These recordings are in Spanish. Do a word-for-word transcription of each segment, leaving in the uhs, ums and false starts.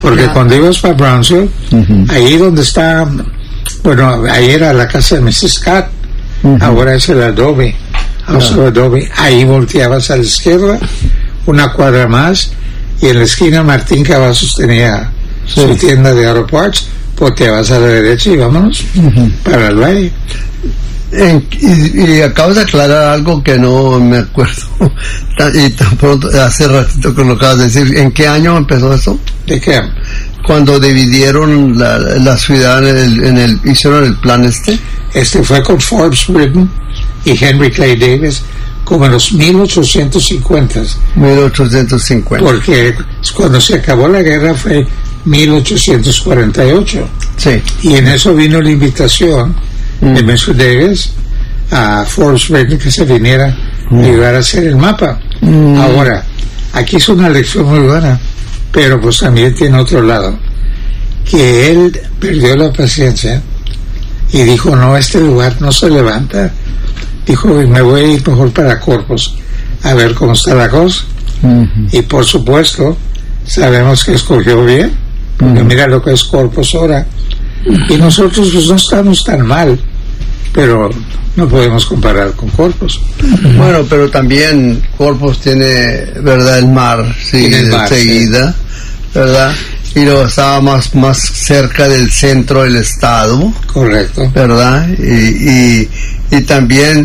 Porque yeah. cuando ibas para Brownsville, uh-huh. ahí donde está, bueno, ahí era la casa de missus Scott, uh-huh. ahora es el Adobe, House yeah. of Adobe, ahí volteabas a la izquierda, una cuadra más, y en la esquina Martín Cavazos tenía sí. su tienda de auto parts, volteabas a la derecha y vámonos uh-huh. para el valle. En, y, y acabas de aclarar algo que no me acuerdo y tan pronto, hace ratito que lo acabas de decir. ¿En qué año empezó eso? ¿De qué? Cuando dividieron la, la ciudad en el, en el hicieron el plan este. Este fue con Forbes Britton y Henry Clay Davis como en los mil ochocientos cincuenta. mil ochocientos cincuenta. Porque cuando se acabó la guerra fue mil ochocientos cuarenta y ocho. Sí. Y en eso vino la invitación mm. de mister Davis a Forbes Britton que se viniera mm. a ayudar a hacer el mapa. Mm. Ahora, aquí es una lección muy buena, pero pues también tiene otro lado, que él perdió la paciencia y dijo, no, este lugar no se levanta. Dijo, me voy a ir mejor para Corpus a ver cómo está la cosa. Mm-hmm. Y por supuesto sabemos que escogió bien, porque mm-hmm. mira lo que es Corpus ahora. Y nosotros pues no estamos tan mal, pero no podemos comparar con Corpus. Bueno, pero también Corpus tiene, ¿verdad? El mar, sí, el mar seguida, sí. ¿verdad? Y lo estaba más, más cerca del centro del estado. Correcto. ¿Verdad? Y, y, y también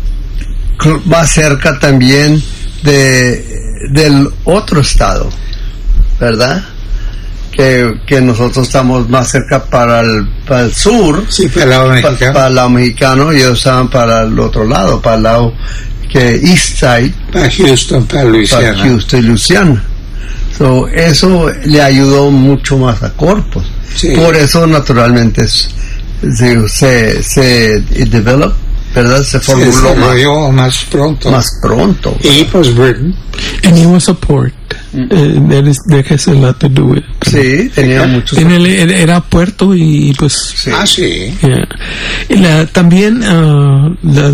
más cerca también de, del otro estado, ¿verdad? Que, que nosotros estamos más cerca para el, para el sur, sí, para el lado mexicano, pa, para el lado mexicano, y ellos estaban para el otro lado, para el lado que East Side, para Houston, para Louisiana, para Houston y Louisiana. So, eso le ayudó mucho más a Corpus. Sí. Por eso naturalmente es, se se, se develop, ¿verdad? Se formuló se más, más pronto. Más pronto. Y pues Britain. And he was a port. Uh, that, is, that has a lot to do with it. Sí, tenía muchos. Era puerto y pues. Sí. Ah, sí. Yeah. La, también uh, la,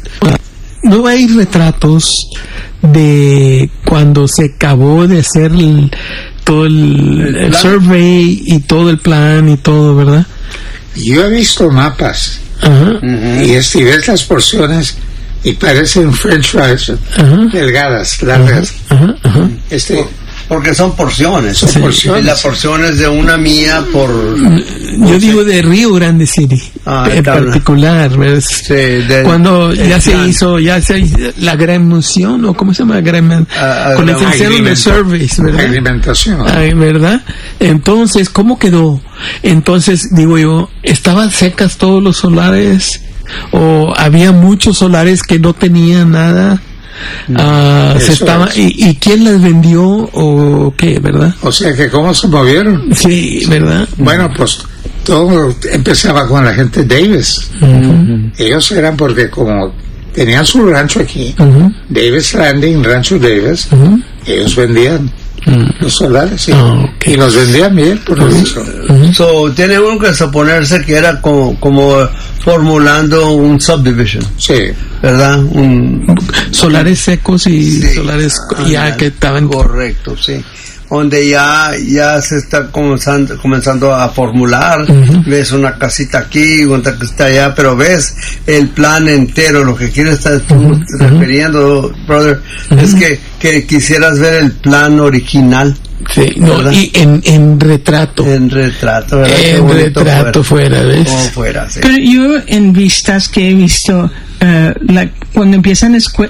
no hay retratos de cuando se acabó de hacer el, todo el, el, el survey y todo el plan y todo, ¿verdad? Yo he visto mapas. Uh-huh. Uh-huh. Y si ves las porciones y parecen french fries, uh-huh. delgadas, largas. Uh-huh. Uh-huh. Este, porque son porciones. Son sí. porciones. Y la porción es de una mía por... Yo digo de Río Grande City, ah, en particular. Sí, del, cuando ya se plan. hizo, ya se hizo la gran moción, o ¿cómo se llama? Gran, uh, con el hicieron de surveys, ¿verdad? Alimentación. Ay, ¿verdad? Entonces, ¿cómo quedó? Entonces, digo yo, ¿estaban secas todos los solares? ¿O había muchos solares que no tenían nada? Uh, se estaba, y, ¿Y quién las vendió o qué, verdad? O sea que cómo se movieron. Sí, ¿verdad? Bueno, pues todo empezaba con la gente Davis. Uh-huh. Ellos eran porque como tenían su rancho aquí, uh-huh. Davis Landing, Rancho Davis, uh-huh. ellos vendían uh-huh. los solares, sí. Oh, okay. Y los vendían bien por uh-huh. eso. Uh-huh. So, tiene uno que suponerse que era como, como formulando un subdivision. Sí. ¿Verdad? Un, solares secos y sí. solares ah, ya que estaban... Correcto, sí. Donde ya ya se está comenzando, comenzando a formular, uh-huh. ves una casita aquí, una casita allá, pero ves el plan entero. Lo que quieres estar uh-huh. refiriendo, brother, uh-huh. es que, que quisieras ver el plan original. Sí, no, y en, en retrato. En retrato, ¿verdad? En retrato fuera, fuera, ¿ves? Como fuera, sí. Pero yo en vistas que he visto, uh, la, cuando empiezan escu-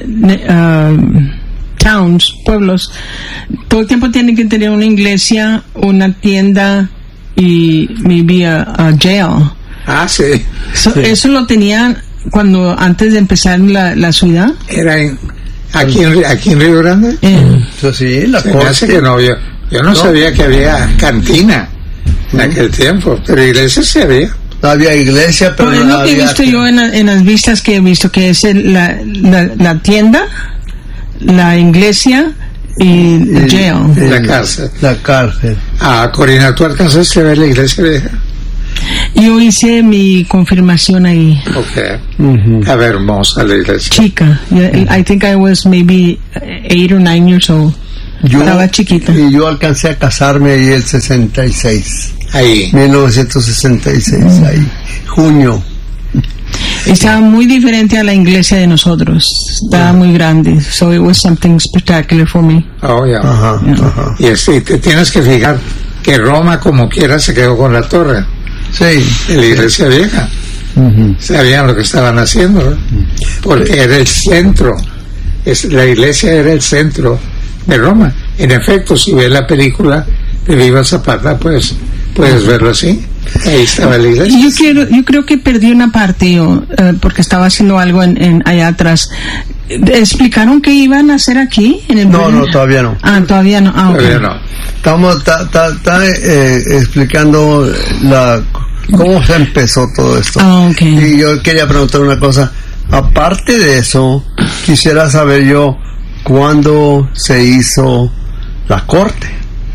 uh, uh, towns, pueblos, todo el tiempo tienen que tener una iglesia, una tienda y maybe a, a jail. Ah, sí. So, sí. ¿Eso lo tenían cuando antes de empezar la, la ciudad? Era en... ¿Aquí en, aquí en Río Grande? Eh. So, sí, la Se me hace que no, yo, yo no, no sabía que había cantina en uh-huh. aquel tiempo, pero iglesia sí había. No había iglesia, pero no, es no lo que he había visto yo en, en las vistas que he visto, que es el, la, la, la tienda, la iglesia y el jail. La cárcel. La cárcel. Ah, Corina, ¿tú alcanzaste a ver la iglesia vieja? Yo hice mi confirmación ahí. Okay. Uh-huh. A ver, hermosa la iglesia. Chica. Yeah, uh-huh. I think I was maybe eight or nine years old. Yo, Estaba chiquita. Y yo alcancé a casarme ahí el sesenta y seis. Ahí. mil novecientos sesenta y seis, mm. ahí. Junio. Estaba muy diferente a la iglesia de nosotros. Estaba yeah. muy grande. So it was something spectacular for me. Oh, yeah. Ajá, Yeah. ajá. Y este, te tienes que fijar que Roma, como quiera, se quedó con la torre Sí. de la iglesia vieja. Uh-huh. Sabían lo que estaban haciendo, ¿no? Porque era el centro. Es, la iglesia era el centro de Roma. En efecto, si ves la película de Viva Zapata, pues puedes verlo así. Ahí estaba la iglesia. Yo quiero, yo creo que perdí una parte yo, eh, porque estaba haciendo algo en, en allá atrás. ¿Explicaron qué iban a hacer aquí? En el No, no, todavía no. Ah, todavía no. Ah, okay. Todavía no. Estamos ta, ta, ta, eh, explicando la cómo se empezó todo esto. Ah, okay. Y yo quería preguntar una cosa. Aparte de eso, quisiera saber yo cuándo se hizo la corte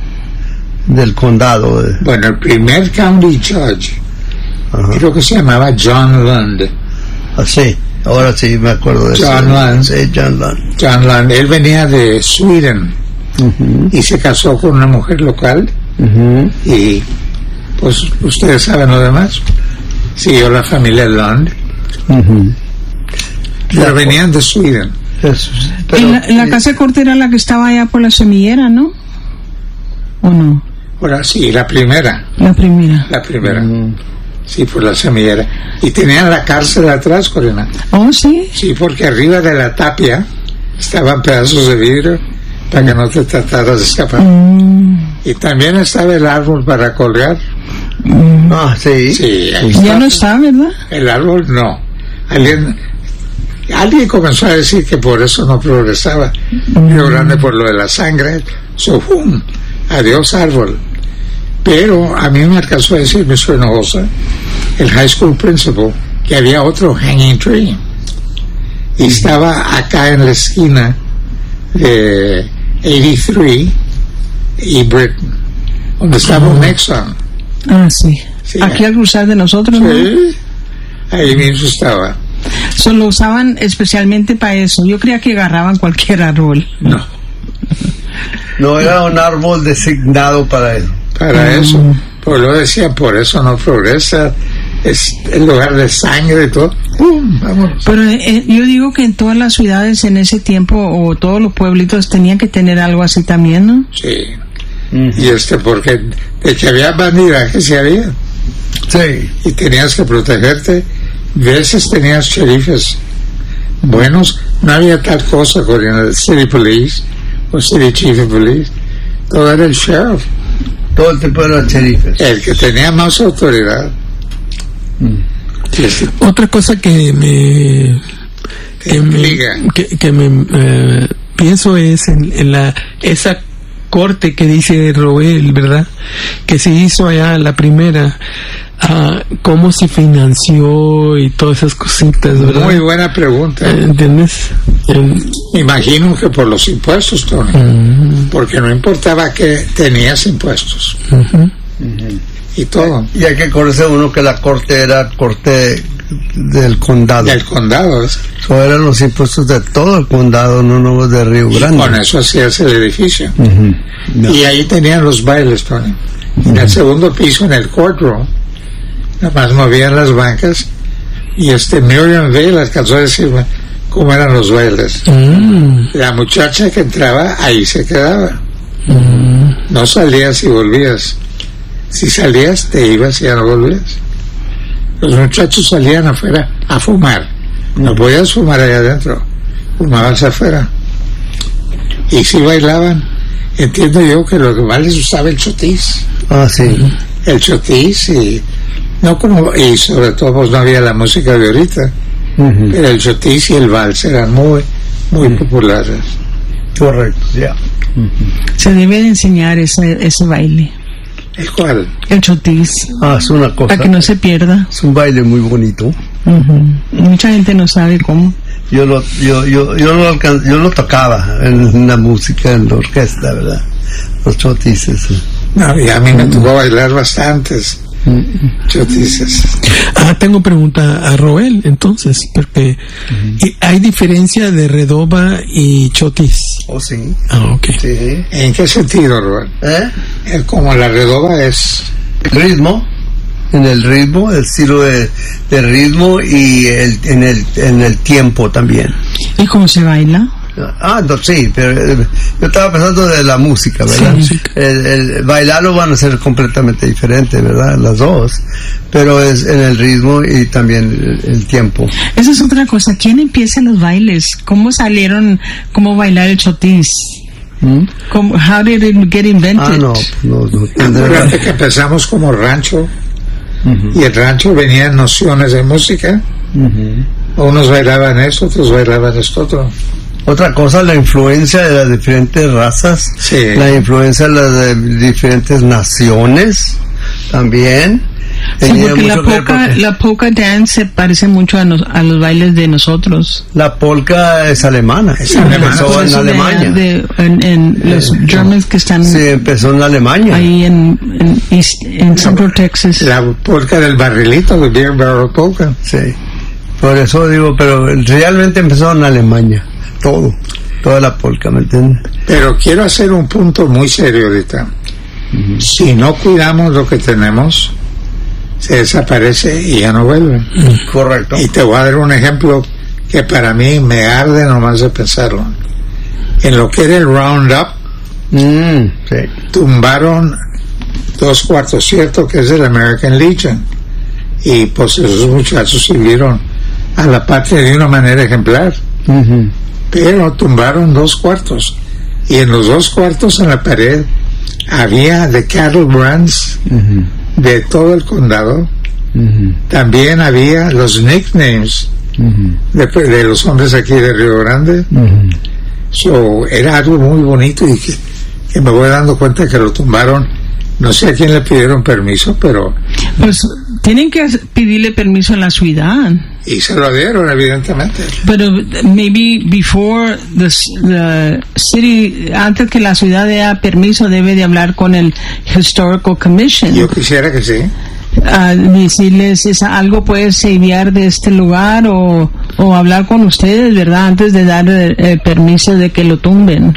del condado. De... Bueno, el primer county judge, Ajá. creo que se llamaba John Lund. Ah, sí, ahora sí me acuerdo de John eso. Lund. Sí, John Lund. John Lund, él venía de Sweden Uh-huh. y se casó con una mujer local Uh-huh. y pues ustedes saben lo demás. Siguió la familia Lund, Uh-huh. pero Ya, venían de Sweden. Eso, sí. Y Pero, la, la eh, casa corte era la que estaba allá por la semillera, ¿no? ¿O no? Ahora sí, la primera, La primera. la primera, uh, sí, por la semillera. Y tenían la cárcel atrás, Corina. Oh, sí. Sí, porque arriba de la tapia estaban pedazos de vidrio para que no te trataras de escapar. Mm, Y también estaba el árbol para colgar. mm. ah, sí. Sí, ahí Ya está. no está, ¿verdad? El árbol no. Alguien, alguien comenzó a decir que por eso no progresaba. Río Grande por lo de la sangre. So, ¡pum! Adiós árbol. Pero a mí me alcanzó a decir mister Hinojosa, el high school principal, que había otro hanging tree. Y estaba acá en la esquina de ochenta y tres y Britain, donde estaba un Exxon. Ah, sí. Sí, Aquí al cruzar de nosotros, ¿no? Sí, ahí mismo estaba. Solo usaban especialmente para eso. Yo creía que agarraban cualquier árbol. No, No era un árbol designado para eso. para eso. Pues lo decían, por eso no progresa. Es el lugar de sangre y todo. ¡Pum! Vámonos. Pero eh, yo digo que en todas las ciudades en ese tiempo, o todos los pueblitos, tenían que tener algo así también, ¿no? Sí. Uh-huh. Y este, porque de que había bandidaje, sí había. Sí. Y tenías que protegerte. Veces tenías sheriffes buenos. No había tal cosa con el city police o city chief of police. Todo era el sheriff, Todo el tiempo eran sheriffes. el que tenía más autoridad. Sí, sí. Otra cosa que me que me, Diga. que, que me eh, pienso es en, en la esa corte que dice Roel, ¿verdad? Que se hizo allá la primera, ah, cómo se financió y todas esas cositas, ¿verdad? Muy buena pregunta. Eh, ¿Entiendes? En- Me imagino que por los impuestos, Tony. Mm, Porque no importaba que tenías impuestos ujú. y todo. Y hay que conocer uno que la corte era corte del condado. Del condado. ¿ves? So, eran los impuestos de todo el condado, no no de Río Y Grande. con eso hacías el edificio. Ujú. No. Y ahí tenían los bailes, Tony. En el segundo piso, en el courtroom, nada más movían las bancas. Y este Miriam Vale alcanzó a decirme cómo eran los bailes. Mm, La muchacha que entraba, ahí se quedaba. mm. No salías y volvías. Si salías, te ibas y ya no volvías. Los muchachos salían afuera a fumar. No podías fumar allá adentro. Fumabas afuera. Y si bailaban, entiendo yo que lo que más les gustaba el chotis. Ah, sí. El chotis y... No como... Y sobre todo pues no había la música de ahorita. Ujú. Pero el chotis y el vals eran muy, muy populares. Correcto, ya. Se debe de enseñar ese, ese baile. ¿El cual? El chotis. Ah, es una cosa. Para que no se pierda. Es un baile muy bonito. Ujú. Mucha gente no sabe cómo. Yo lo, yo, yo, yo lo alcan- yo lo tocaba en la música, en la orquesta, ¿verdad? Los chotices. No, y a mí me tocó bailar bastantes. chotices. Ah, tengo pregunta a Roel, entonces, porque uh-huh. ¿y hay diferencia de redoba y chotis? Oh, sí. Ah, ok. Sí. ¿En qué sentido, Roel? ¿Eh? Es como la redoba es... Ritmo. En el ritmo, el estilo de, de ritmo y el, en, el, en el tiempo también. ¿Y cómo se baila? Ah, no, sí, pero eh, yo estaba pensando de la música, ¿verdad? Sí. El, el bailarlo van a ser completamente diferentes, ¿verdad? Las dos, pero es en el ritmo y también el, el tiempo. Esa es otra cosa. ¿Quién empieza los bailes? ¿Cómo salieron, cómo bailar el chotis? ¿Mm? ¿Cómo, how did it get invented? Ah, no, no, no tendré... que empezamos como rancho. Uh-huh. Y el rancho venían nociones de música. Uh-huh. Unos bailaban eso, otros bailaban esto otro. Otra cosa, la influencia de las diferentes razas, sí. La influencia de las de diferentes naciones también. Sí, porque la polka, porque la polka dance se parece mucho a, nos, a los bailes de nosotros. La polka es alemana. Es alemana. Empezó en Alemania. De, de, en, en los eh, Germans que están... Sí, empezó en Alemania. Ahí en, en, East, en Central Texas. La polka del barrilito, de Beer Barrel Polka. Sí. Por eso digo, pero realmente empezó en Alemania. Todo. Toda la polka, ¿me entiendes? Pero quiero hacer un punto muy serio ahorita. Uh-huh. Si no cuidamos lo que tenemos... se desaparece y ya no vuelve. Correcto. Y te voy a dar un ejemplo que para mí me arde nomás de pensarlo. En lo que era el Roundup, mm, sí. tumbaron dos cuartos cierto que es del American Legion, y pues esos muchachos sirvieron a la patria de una manera ejemplar. Uh-huh. Pero tumbaron dos cuartos, y en los dos cuartos en la pared había the cattle brands uh-huh. de todo el condado. Uh-huh. También había los nicknames uh-huh. de, de los hombres aquí de Río Grande. Uh-huh. So, era algo muy bonito, y que, que me voy dando cuenta que lo tumbaron. No sé a quién le pidieron permiso, pero... Pues tienen que pedirle permiso a la ciudad. Y se lo dieron, evidentemente. Pero maybe before the, the city, antes que la ciudad dé permiso, debe de hablar con el Historical Commission. Yo quisiera que sí. Uh, decirles, ¿es algo puede servir de este lugar? O, o hablar con ustedes, ¿verdad? Antes de dar el, el permiso de que lo tumben.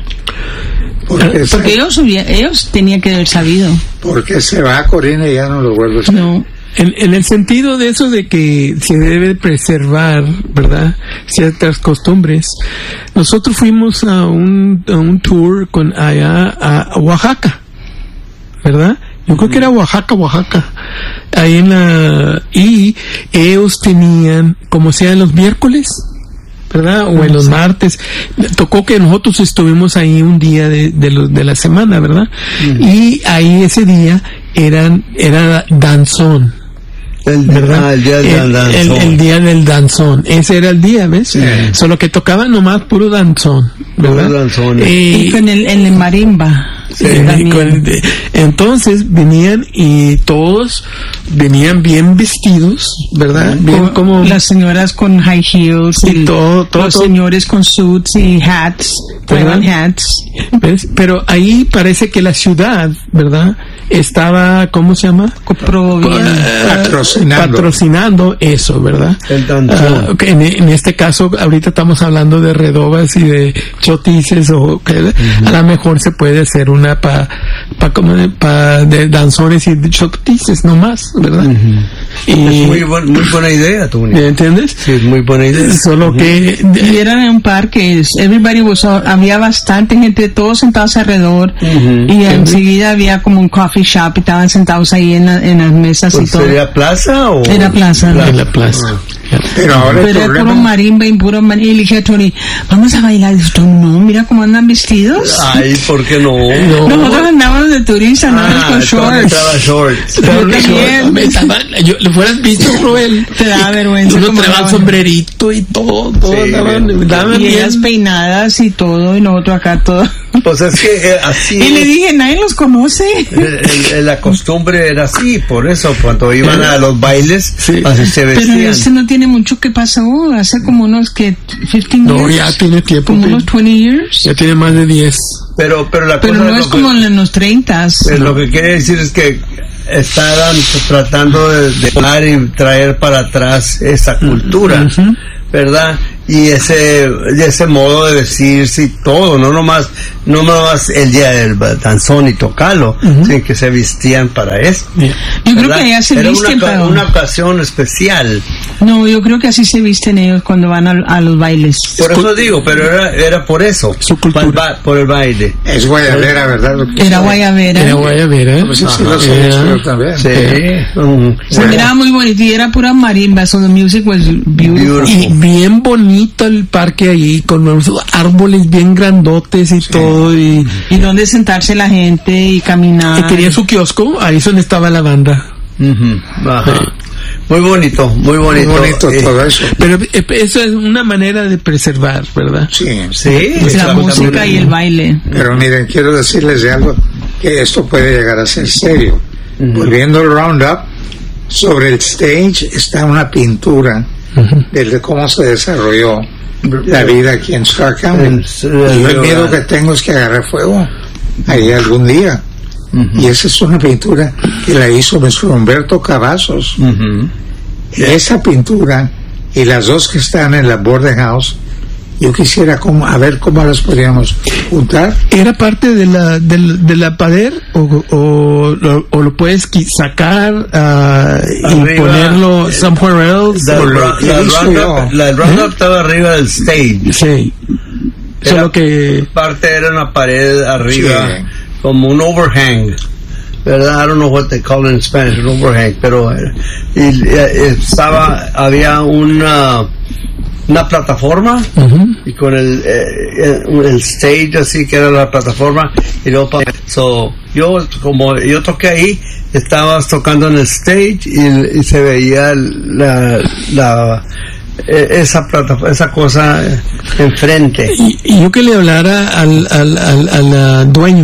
Porque, porque ellos, ellos tenían que haber sabido. Porque se va a Corina y ya no lo vuelve a hacer. No. En, en el sentido de eso de que se debe preservar, ¿verdad?, ciertas costumbres. Nosotros fuimos a un, a un tour con allá a Oaxaca, ¿verdad? Yo creo que era Oaxaca, Oaxaca. Ahí en la... Y ellos tenían, como sea, los miércoles, ¿verdad? O en los martes. Tocó que nosotros estuvimos ahí un día de, de, lo, de la semana, ¿verdad? Uh-huh. Y ahí ese día eran, era danzón. El, ¿verdad? Ah, el día del el, danzón. El, el día del danzón. Ese era el día, ¿ves? Sí. Solo que tocaban nomás puro danzón, ¿verdad? Puro danzón. Eh, y con el, el marimba. Sí, con, entonces venían y todos venían bien vestidos, ¿verdad? Bien o, como las señoras con high heels, y el, todo, todo, los todo. señores con suits y hats, traían hats. ¿Ves? Pero ahí parece que la ciudad, ¿verdad?, estaba, ¿cómo se llama? Promoviendo. Patrocinando. Patrocinando eso, ¿verdad? El danzón. Uh, en, en este caso, ahorita estamos hablando de redobas y de chotices, o que uh-huh. a lo mejor se puede hacer una para pa, como de, pa, de danzones y de chotices nomás, ¿verdad? Uh-huh. Y es muy, buen, muy buena idea, Tony. ¿Me entiendes? Sí, es muy buena idea. Solo uh-huh. que... Y era en un parque, everybody was, había bastante gente, todos sentados alrededor, uh-huh. y enseguida había como un coffee shop y estaban sentados ahí en, la, en las mesas pues y todo. ¿Sería plaza o...? Era plaza. En la plaza. Uh-huh. Pero ahora Pero era puro marimba y puro marimba. Y le dije a Tony, vamos a bailar. Y dijo, no, mira cómo andan vestidos. Ay, ¿por qué no? no. Nosotros andábamos de turista, no ah, con shorts. Estaba shorts. Yo también. Me estaba, yo, ¿lo fueras visto, Roel? Te da vergüenza. Uno traía sombrerito y todo, todo. Sí, daban, bien, daban y bien. ellas peinadas y todo, y nosotros acá todo. Pues es que eh, así... Y le dije, nadie los conoce. El, el, la costumbre era así, por eso, cuando iban a los bailes, sí. así se vestían. Pero este no tiene mucho que pasó, hace como unos, que quince No, years, ya tiene tiempo. como que, unos veinte years. Ya tiene más de diez. Pero, pero la pero cosa no es lo como que, en los treintas. no. Lo que quiere decir es que estaban tratando de, de tomar y traer para atrás esa cultura, uh-huh. ¿verdad? Y ese ese modo de vestirse y todo, no nomás no nomás el día del danzón y tocarlo, uh-huh. sino que se vestían para eso. Yeah. Yo creo que ya se Era visten una, para una ocasión especial. No, yo creo que así se visten ellos cuando van a, a los bailes. Por eso digo, pero era era por eso, su cultura. Por, el, por el baile. Es guayabera, ¿verdad? Era guayabera. Era guayabera. Pues sí, lo sé, yo también. Sí. Uh-huh. Se miraba muy bonito y era pura marimba, so the music was beautiful. Y bien bonito el parque ahí, con los árboles bien grandotes y sí. todo. Y, y donde sentarse la gente y caminar. Y tenía su kiosco, ahí es donde estaba la banda. Uh-huh. Ajá. Sí. Muy bonito, muy bonito. Muy bonito eh, todo eso. Pero eh, eso es una manera de preservar, ¿verdad? Sí, sí. Es la música también. Y el baile. Pero miren, quiero decirles de algo, que esto puede llegar a ser serio. Uh-huh. Volviendo al Roundup, sobre el stage está una pintura uh-huh. de cómo se desarrolló la vida aquí en Stark County. El, el, y yo el miedo que tengo es que agarre fuego ahí algún día. Uh-huh. Y esa es una pintura que la hizo nuestro Humberto Cavazos. Uh-huh. Esa pintura y las dos que están en la Boarding House, yo quisiera como, a ver cómo las podríamos juntar. ¿Era parte de la de, de la pader o, o, lo, o lo puedes sacar uh, y ponerlo somewhere else? La, o la, la roundup, la roundup ¿eh? Estaba arriba del stage. Sí. Era, Solo que parte era una pared arriba, sí. como un overhang, ¿verdad? I don't know what they call it in Spanish, an overhang, pero y, y, estaba, había una una plataforma uh-huh. y con el, eh, el stage así que era la plataforma y luego so, yo como yo toqué ahí, estabas tocando en el stage y, y se veía la, la esa plataforma, esa cosa enfrente. Y, y yo que le hablara al, al, al, al dueño.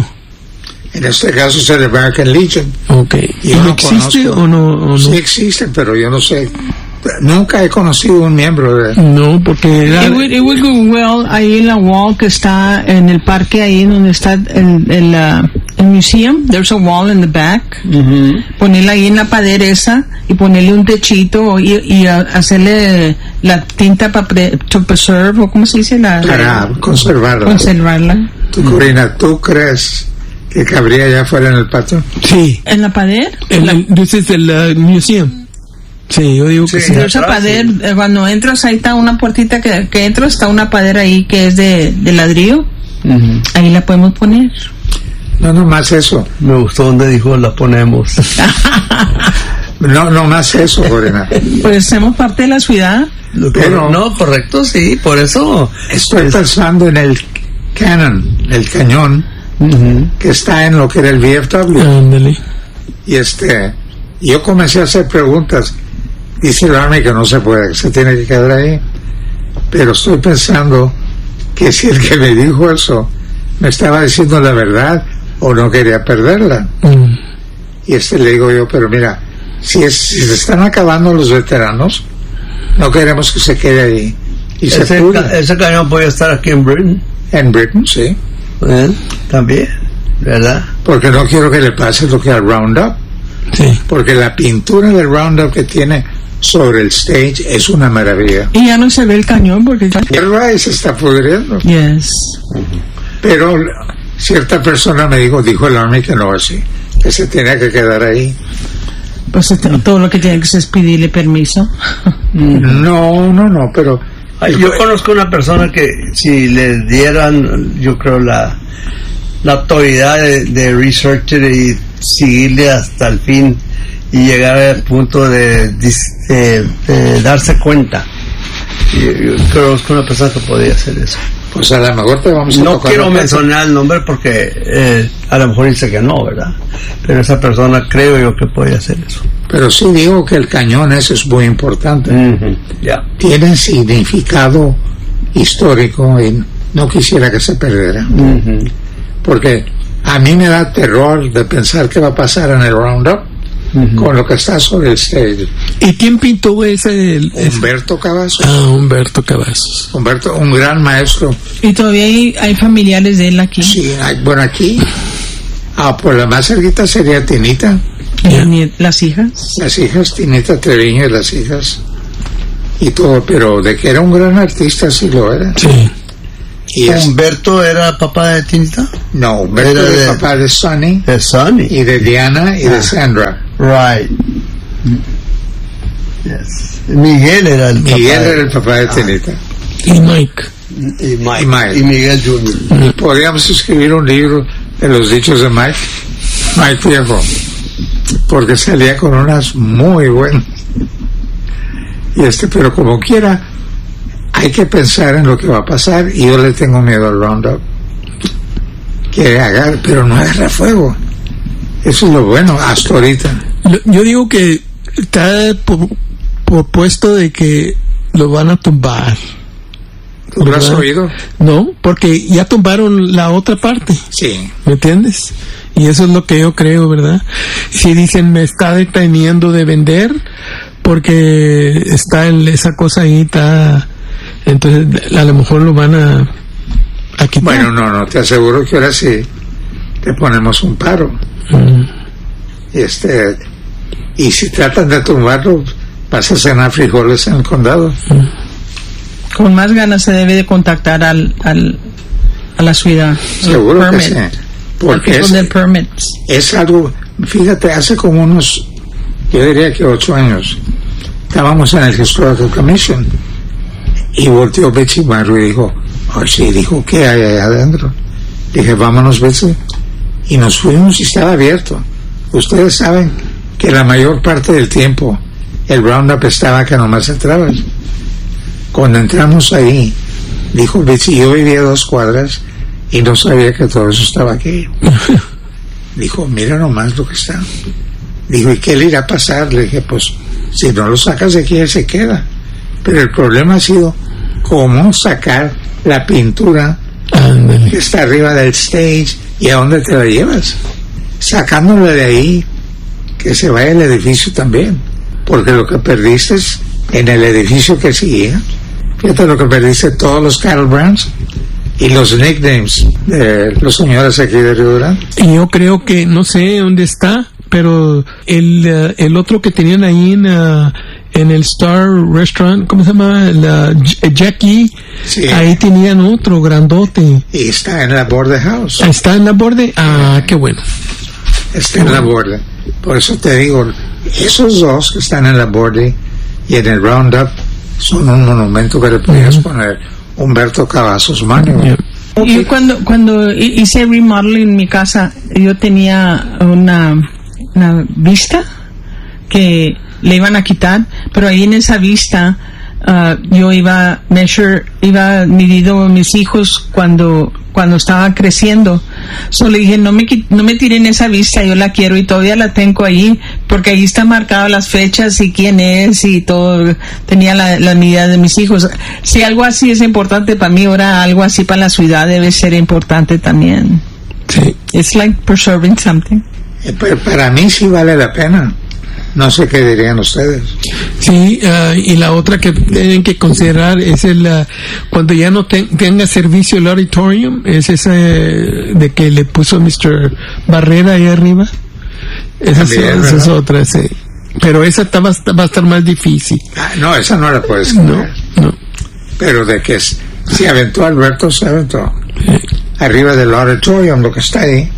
En este caso es el American Legion. Okay. ¿Y no existe conozco, o, no, o no? Sí existe, pero yo no sé. Nunca he conocido un miembro de... No, porque era... It would, it would go well ahí en la wall que está en el parque, ahí donde está el, el, uh, el museum. There's a wall in the back. Uh-huh. Ponerla ahí en la pared esa y ponerle un techito y, y uh, hacerle la tinta para pre, to preserve, o ¿cómo se dice? La, para la, conservarla. Conservarla. ¿Tú, Corina, tú crees que cabría ya fuera en el patio? Sí. ¿En la pared? This is el uh, museum. Sí, yo digo que sí. sí. Esa pared, sí. Cuando entras ahí está una puertita que, que entro, está una pared ahí que es de, de ladrillo. Uh-huh. Ahí la podemos poner. No, no más eso. Me gustó donde dijo la ponemos. no, no más eso, Corina. Pues somos parte de la ciudad. Pero, no, correcto, sí, por eso. Estoy pensando en el cannon, el cañón, uh-huh. que está en lo que era el V F W. Ándale. Y este, yo comencé a hacer preguntas. Dice el Army que no se puede, que se tiene que quedar ahí. Pero estoy pensando que si el que me dijo eso me estaba diciendo la verdad o no quería perderla. Mm. Y este le digo yo, pero mira, si, es, si se están acabando los veteranos, no queremos que se quede ahí. Y ese, se ca- ese cañón puede estar aquí en Britain. En Britain, sí. ¿Eh? También, ¿verdad? Porque no quiero que le pase lo que al Roundup. Sí. Porque la pintura del Roundup que tiene sobre el stage es una maravilla. Y ya no se ve el cañón porque ya... y se está pudriendo. Yes. Pero cierta persona me dijo, dijo el Army que no así, que se tenía que quedar ahí. Pues todo lo que tiene que hacer es pedirle permiso. No, no, no, pero... Yo conozco una persona que si le dieran, yo creo, la, la autoridad de, de researcher y seguirle hasta el fin y llegar al punto de, de, de darse cuenta. Yo, yo conozco una persona que podría hacer eso. Pues a lo mejor te vamos a no quiero mencionar el nombre porque eh, a lo mejor dice que no, ¿verdad? Pero esa persona creo yo que puede hacer eso. Pero sí digo que el cañón ese es muy importante. Uh-huh. Yeah. Tiene significado histórico y no quisiera que se perdiera. Uh-huh. porque a mí me da terror de pensar qué va a pasar en el Roundup uh-huh. con lo que está sobre el stage. ¿Y quién pintó ese? El, Humberto ese? Cavazos. Ah, Humberto Cavazos. Humberto, un gran maestro. ¿Y todavía hay, hay familiares de él aquí? Sí, hay, bueno, aquí, ah, por la más cerquita sería Tinita. Yeah. ¿Las hijas? Las hijas, Tinita Treviño y las hijas. Y todo, pero de que era un gran artista, sí lo era. Sí. Y ¿Humberto es, era papá de Tinita? No, Humberto era, era de, papá de Sonny. De Sonny. Y de Diana y ah. de Sandra. Right. Yes. Miguel era el Miguel papá. era el papá de Tinita. Ah. Y Mike. Y Mike. Y, Mike. y Miguel junior Podríamos escribir un libro de los dichos de Mike. Mike viejo. Porque salía con unas muy buenas. Y este, pero como quiera, hay que pensar en lo que va a pasar, y yo le tengo miedo al Roundup. Que agarre, pero no agarra fuego. Eso es lo bueno, hasta ahorita. Yo digo que está propuesto de que lo van a tumbar. ¿Tú lo has oído? No, porque ya tumbaron la otra parte. Sí. ¿Me entiendes? Y eso es lo que yo creo, ¿verdad? Si dicen, me está deteniendo de vender, porque está en esa cosa ahí, está, entonces a lo mejor lo van a, a quitar. Bueno, no, no, te aseguro que ahora sí te ponemos un paro. Mm. Y este, y si tratan de tumbarlo, vas a cenar frijoles en el condado. Mm. Con más ganas se debe de contactar al, al a la ciudad. Seguro que sí. Porque es, es algo, fíjate, hace como unos, yo diría que ocho años, estábamos en el Historical Commission y volteó Betsy Marro y dijo, oh sí, dijo, ¿qué hay ahí adentro? Dije, vámonos, Betsy. Y nos fuimos y estaba abierto. Ustedes saben que la mayor parte del tiempo el Roundup estaba que nomás entrabas. Cuando entramos ahí, dijo Betsy, yo vivía a dos cuadras y no sabía que todo eso estaba aquí. Dijo, mira nomás lo que está. Dijo, ¿y qué le irá a pasar? Le dije, pues, si no lo sacas de aquí, él se queda. Pero el problema ha sido cómo sacar la pintura Ándale. que está arriba del stage y a dónde te la llevas. Sacándola de ahí, que se vaya el edificio también. Porque lo que perdiste es en el edificio que seguía. Fíjate lo que perdiste, todos los cattle brands y los nicknames de los señores aquí de Río Grande. Y yo creo que, no sé dónde está, pero el, uh, el otro que tenían ahí en, uh, en el Star Restaurant, ¿cómo se llama? La Jackie, sí. Ahí tenían otro grandote. Y está en la Borde House. ¿Está en la Borde? Ah, qué bueno. Está qué en bueno. la Borde. Por eso te digo, esos dos que están en la Borde y en el Roundup son un monumento que le podías uh-huh. poner Humberto Cavazos Mano. Yeah. Okay. Yo cuando, cuando hice remodeling en mi casa, yo tenía una, una vista que le iban a quitar, pero ahí en esa vista uh, yo iba measure, iba medido mis hijos cuando cuando estaban creciendo. So le dije, no me no me tiren esa vista, yo la quiero y todavía la tengo ahí, porque ahí están marcadas las fechas y quién es y todo. Tenía la, la medida de mis hijos. Si algo así es importante para mí, ahora algo así para la ciudad debe ser importante también. Sí. It's like preserving something. Pero para mí sí vale la pena. No sé qué dirían ustedes. Sí, uh, y la otra que tienen que considerar es el uh, cuando ya no ten, tenga servicio el auditorium, es esa uh, de que le puso mister Barrera ahí arriba. Esa, También, es, esa es otra, sí. Pero esa está, va, va a estar más difícil. Ah, no, esa no la puedes cambiar. No, no. Pero de que si aventó Alberto, se aventó. Sí. Arriba del auditorium, lo que está ahí.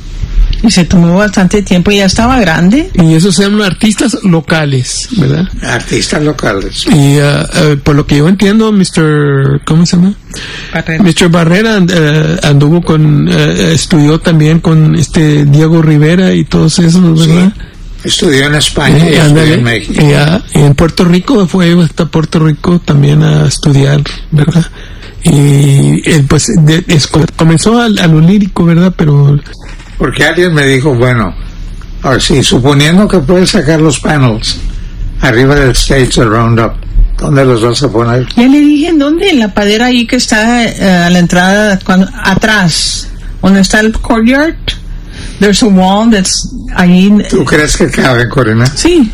Y se tomó bastante tiempo y ya estaba grande. Y esos son artistas locales, ¿verdad? Artistas locales. Y uh, uh, por lo que yo entiendo, mister ¿cómo se llama? Barrera. mister Barrera uh, anduvo con, uh, estudió también con este Diego Rivera y todos esos, ¿verdad? Sí. Estudió en España y, y estudió en México. Y, uh, y en Puerto Rico fue hasta Puerto Rico también a estudiar, ¿verdad? Y él pues de, es, comenzó a, a lo lírico, ¿verdad? Pero... Porque alguien me dijo, bueno, ahora sí, suponiendo que puedes sacar los panels arriba del stage del Roundup, ¿dónde los vas a poner? Ya le dije, ¿en dónde? En la padera ahí que está uh, a la entrada, cuando, atrás, donde está el courtyard. There's a wall that's ahí. ¿Tú crees que cabe, Corina? Sí.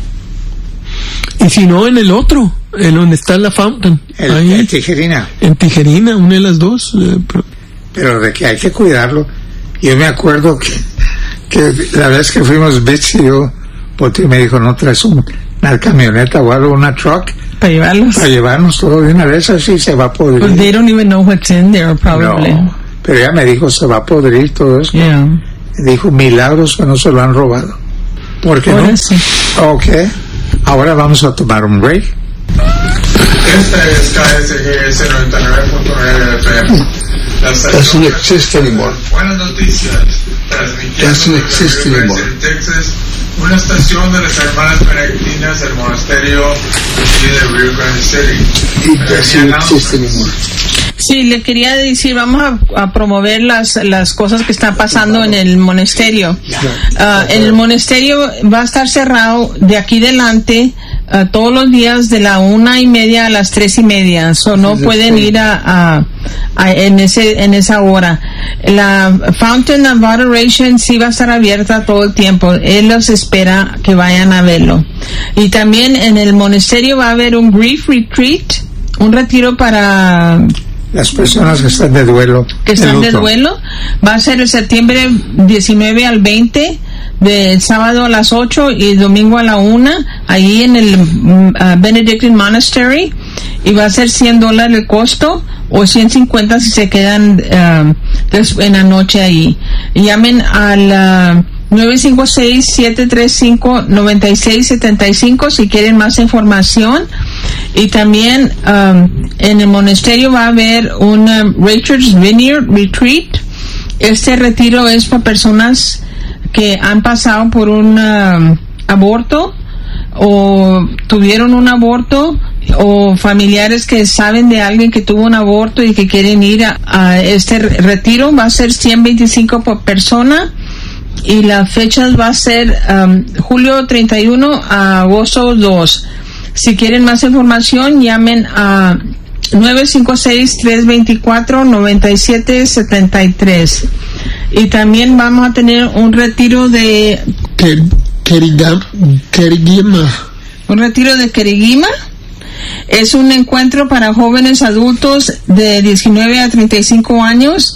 Y si no, en el otro, en donde está la fountain. El, ahí, el Tijerina. en Tijerina, una de las dos. Eh, pero, Pero de que hay que cuidarlo. Yo me acuerdo que, que la vez que fuimos Bits y yo, Poti me dijo, no traes un, una camioneta o algo, una truck, Para llevarlos. para llevarnos todo de una vez, así se va a But podrir. they don't even know what's in there, probably. No, pero ella me dijo, se va a podrir todo eso. Yeah. Dijo, milagros que no se lo han robado. ¿Por qué Por no? eso. Ok, ahora vamos a tomar un break. Esta es K S G S noventa y nueve punto nueve F M. Doesn't exist anymore. Buenas noticias. Transmitiendo Doesn't exist desde anymore. Texas, una estación de las hermanas benedictinas del monasterio de Rio Grande City. It doesn't exist anymore. Sí, le quería decir, vamos a, a promover las, las cosas que están pasando en el monasterio. Ah, en el monasterio va a estar cerrado de aquí delante ah, todos los días de la una y media a las tres y media. So no pueden ir a, a, a- en ese en esa hora. La Fountain of Adoration sí va a estar abierta todo el tiempo. Él los espera que vayan a verlo. Y también en el monasterio va a haber un grief retreat, un retiro para Las personas que están de duelo. que están de luto. duelo. Va a ser el septiembre diecinueve al veinte, de sábado a las ocho y domingo a la una, ahí en el mm, uh, Benedictine Monastery, y va a ser cien dólares el costo o ciento cincuenta si se quedan um, des- en la noche ahí. Llamen al uh, nueve cinco seis, siete tres cinco, nueve seis siete cinco si quieren más información. Y también um, en el monasterio va a haber un um, Rachel's Vineyard Retreat. Este retiro es para personas que han pasado por un um, aborto o tuvieron un aborto, o familiares que saben de alguien que tuvo un aborto y que quieren ir a, a este re- retiro. Va a ser ciento veinticinco por persona. Y las fechas va a ser um, julio treinta y uno a agosto dos. Si quieren más información, llamen a nueve cinco seis, tres dos cuatro, nueve siete siete tres. Y también vamos a tener un retiro de Ker- Kerigam- Kerigima. un retiro de Kerigima. Es un encuentro para jóvenes adultos de diecinueve a treinta y cinco años.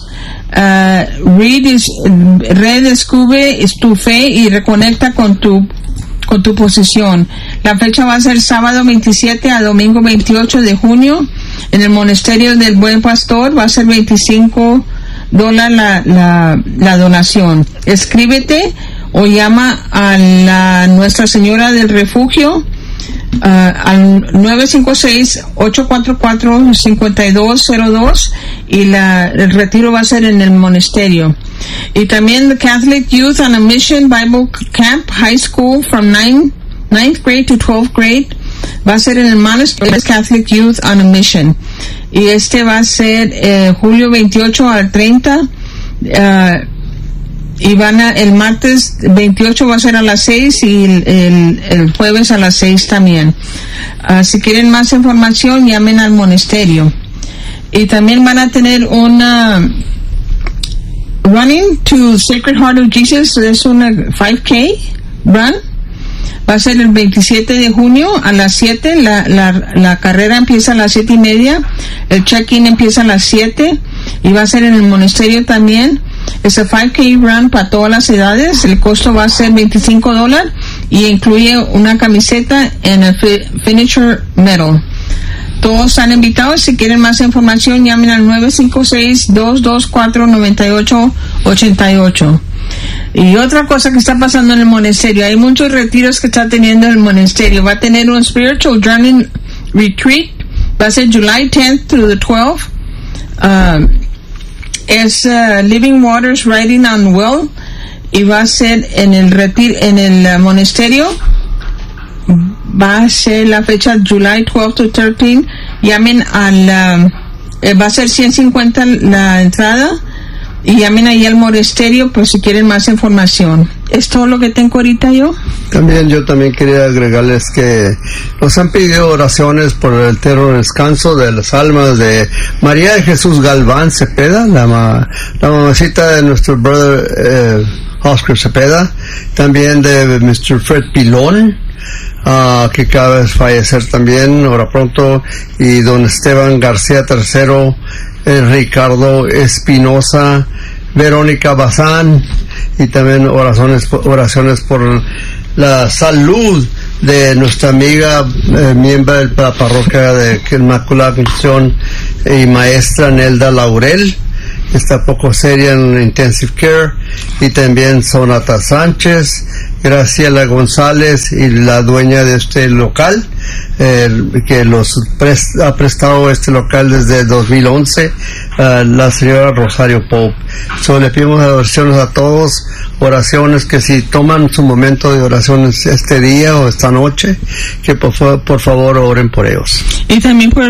Uh, redis- redescubre tu fe y reconecta con tu con tu posición. La fecha va a ser sábado veintisiete a domingo veintiocho de junio en el monasterio del Buen Pastor. Va a ser veinticinco dólares la, la, la donación. Escríbete o llama a la Nuestra Señora del Refugio uh, al nueve cinco seis, ocho cuatro cuatro, cinco dos cero dos, y la, el retiro va a ser en el monasterio. Y también the Catholic Youth on a Mission Bible Camp High School from ninth, ninth grade to twelfth grade va a ser en el Monastery Catholic Youth on a Mission, y este va a ser eh, julio veintiocho al treinta. Uh, y van a, el martes veintiocho va a ser a las seis y el, el, el jueves a las seis también. Uh, si quieren más información, llamen al monasterio. Y también van a tener una Running to Sacred Heart of Jesus, es una cinco K run. Va a ser el veintisiete de junio a las siete. La, la, la carrera empieza a las siete y media. El check-in empieza a las siete. Y va a ser en el monasterio también. Es a cinco K run para todas las edades. El costo va a ser veinticinco dólares y incluye una camiseta en el fi- finisher medal. Todos están invitados. Si quieren más información, llamen al nueve cinco seis, dos dos cuatro, nueve ocho ocho ocho. Y otra cosa que está pasando en el monasterio, hay muchos retiros que está teniendo el monasterio. Va a tener un Spiritual Journey Retreat, va a ser July tenth through the twelfth. Uh, es uh, Living Waters Riding on Well, y va a ser en el retiro, en el uh, monasterio. Va a ser la fecha July twelfth to thirteenth. Llamen al uh, eh, va a ser ciento cincuenta la entrada, y llamen ahí al monasterio por si quieren más información. ¿Es todo lo que tengo ahorita yo? También yo también quería agregarles que nos han pedido oraciones por el entero descanso de las almas de María de Jesús Galván Cepeda, la, ma, la mamacita de nuestro brother eh, Oscar Cepeda, también de mister Fred Pilón, uh, que acaba de fallecer también, ahora pronto, y don Esteban García tercero, eh, Ricardo Espinosa, Verónica Bazán, y también oraciones, oraciones por la salud de nuestra amiga, eh, miembro de la parroquia de Inmaculada Concepción y maestra Nelda Laurel, que está poco seria en intensive care, y también Sonata Sánchez, Graciela González y la dueña de este local, eh, que los prest, ha prestado este local desde dos mil once, uh, la señora Rosario Pope. So, le pedimos oraciones a todos, oraciones que si toman su momento de oraciones este día o esta noche, que por, por favor oren por ellos. Y también por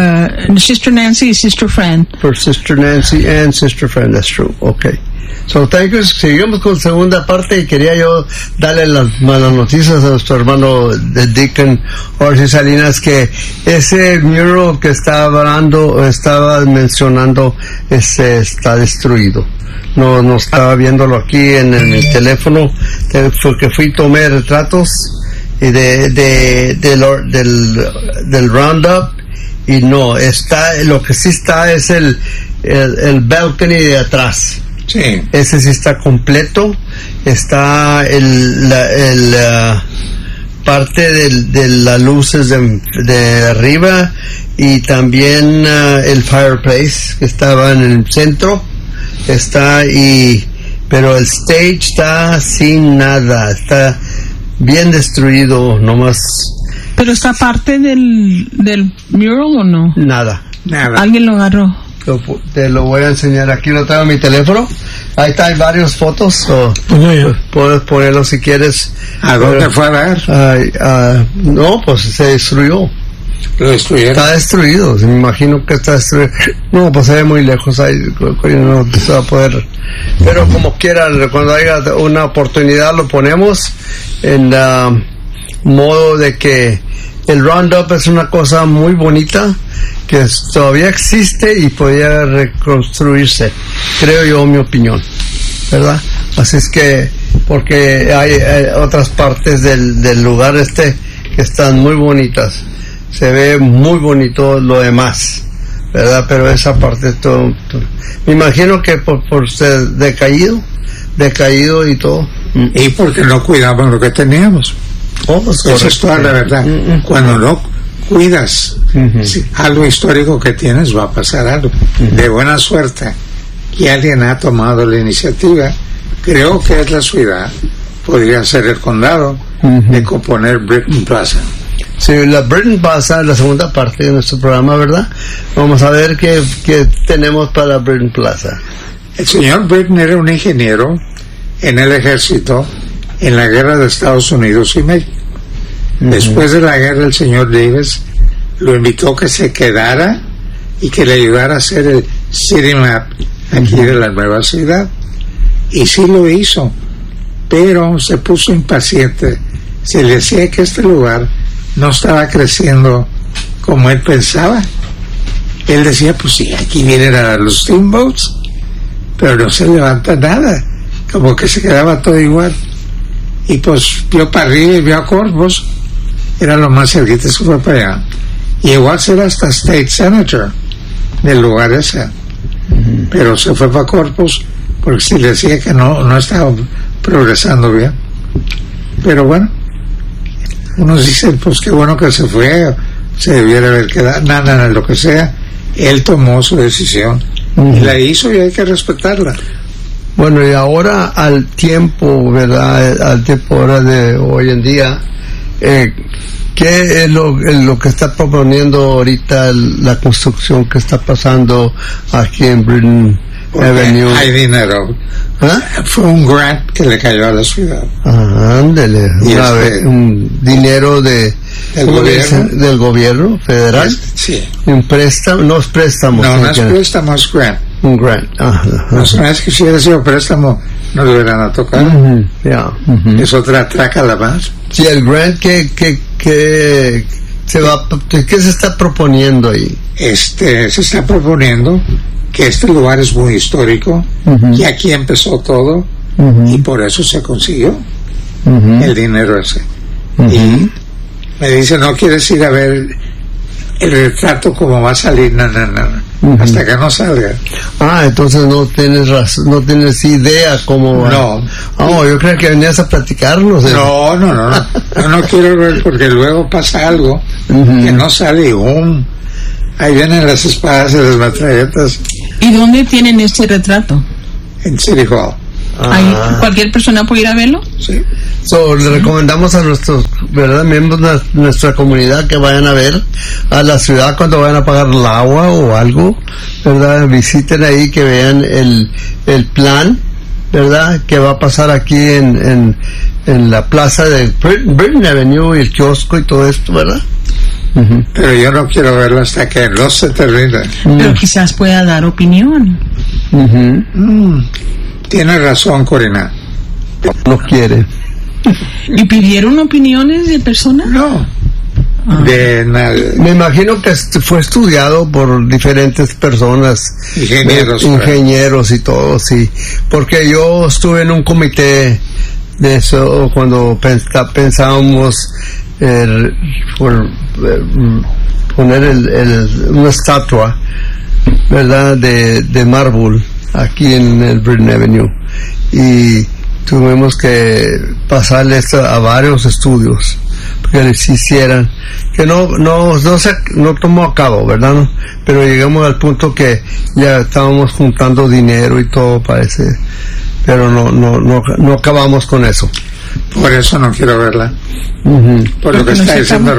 uh, Sister Nancy y Sister Fran. For Sister Nancy and Sister Fran, that's true. Okay. So, thank you. Seguimos con segunda parte y quería yo darle las malas noticias a nuestro hermano de Deacon Orsi Salinas, que ese mural que estaba hablando, estaba mencionando, ese está destruido. No, no estaba viéndolo aquí en, en el teléfono, porque fui, tomé retratos y de, de, de lo, del, del Roundup, y no, está, lo que sí está es el, el, el balcony de atrás. Sí. Ese sí está completo. Está el, la, el uh, parte de, de las luces de, de arriba, y también uh, el fireplace que estaba en el centro está, y pero el stage está sin nada, está bien destruido nomás. ¿Pero está parte del, del mural o no? Nada. Nada. ¿Alguien lo agarró? Lo, te lo voy a enseñar, aquí lo tengo en mi teléfono, ahí está, hay varias fotos, so, Bueno, puedes ponerlo si quieres. ¿A dónde Pero, fue a ver? ay, uh, no, pues se destruyó. Lo destruyeron. Está destruido, me imagino que está destruido. No, pues se ve muy lejos, ahí no se va a poder. Pero como quiera, cuando haya una oportunidad lo ponemos en uh, modo de que el Roundup es una cosa muy bonita, que todavía existe y podría reconstruirse, creo yo, mi opinión, ¿verdad? Así es que, porque hay, hay otras partes del, del lugar este que están muy bonitas, se ve muy bonito lo demás, ¿verdad? Pero esa parte todo, todo. Me imagino que por, por ser decaído, decaído y todo. Y porque no cuidamos lo que teníamos. Oh, pues Esa es toda la verdad. Mm-hmm. Cuando no cuidas Mm-hmm. si algo histórico que tienes, va a pasar algo. Mm-hmm. De buena suerte que alguien ha tomado la iniciativa, creo que es la ciudad, podría ser el condado, mm-hmm. de componer Britton Plaza. Sí, la Britton Plaza es la segunda parte de nuestro programa, ¿verdad? Vamos a ver qué, qué tenemos para Britton Plaza. El señor Britton era un ingeniero en el ejército en la guerra de Estados Unidos y México. Uh-huh. Después de la guerra, el señor Davis lo invitó que se quedara y que le ayudara a hacer el city map aquí uh-huh. de la nueva ciudad. Y sí lo hizo, pero se puso impaciente. Se le decía que este lugar no estaba creciendo como él pensaba. Él decía, pues sí, aquí vienen a los steamboats, pero no se levanta nada, como que se quedaba todo igual. Y pues vio para arriba y vio a Corpus, era lo más cerquita, se fue para allá. Y llegó a ser hasta State Senator del lugar ese, uh-huh. pero se fue para Corpus porque se le decía que no, no estaba progresando bien. Pero bueno, unos dicen, pues qué bueno que se fue, se debiera haber quedado, nada, nada, lo que sea. Él tomó su decisión uh-huh. y la hizo y hay que respetarla. Bueno, y ahora al tiempo, ¿verdad? Al tiempo ahora de hoy en día, eh, ¿qué es lo, lo que está proponiendo ahorita la construcción que está pasando aquí en Britton Porque Avenue? Hay dinero. ¿Ah? Fue un grant que le cayó a la ciudad. Ah, ándele, Y una este, vez, un dinero de del ¿Cómo le gobierno. dicen? ¿Del gobierno federal? Es- sí. Un préstamo, no es préstamo. No, sino no es que- préstamo, es grant. Un grant. Ajá, ajá. No, si no es que si hubiera sido préstamo, no lo hubieran a tocar. Ujú, ya, ujú. Es otra traca la más. Sí, el grant que, que, que se va, ¿qué se está proponiendo ahí? Este, se está proponiendo que este lugar es muy histórico, Ujú. y aquí empezó todo, Ujú. y por eso se consiguió Ujú. el dinero ese. Ujú. Y me dice, no quieres ir a ver el retrato como va a salir, no, no, no, Ujú. hasta que no salga. Ah, entonces no tienes razón, no tienes idea cómo va. No. Oh, yo creo que venías a platicarnos. de- No, no, no, no, yo no quiero ver porque luego pasa algo Ujú. que no sale y ¡um! Ahí vienen las espadas y las metralletas ¿Y dónde tienen este retrato? en City Hall. Ahí, Ah. ¿cualquier persona puede ir a verlo? Sí. So, le recomendamos a nuestros, ¿verdad?, miembros de nuestra comunidad que vayan a ver a la ciudad cuando vayan a pagar el agua o algo, ¿verdad? Visiten ahí, que vean el, el plan, ¿verdad?, que va a pasar aquí en, en, en la plaza de Britton, Britton Avenue y el kiosco y todo esto, ¿verdad? Ujú. Pero yo no quiero verlo hasta que no se termine. Pero quizás pueda dar opinión. Ujú. Mm, Tiene razón, Corina. No quiere. ¿Y pidieron opiniones de personas? No. De nada. Me imagino que est- fue estudiado por diferentes personas, Ingenieros, eh, ingenieros y todo, sí. Porque yo estuve en un comité de eso cuando pensa- pensábamos eh, por, eh, poner el, el- una estatua, ¿verdad?, de, de mármol aquí en el Britton Avenue, y tuvimos que pasarle esto a varios estudios que les hicieran, que no no no se no tomó a cabo, ¿verdad? ¿No? Pero llegamos al punto que ya estábamos juntando dinero y todo para ese, pero no no no no acabamos con eso. Por eso no quiero verla. Ujú. Por lo que Porque no está se diciendo.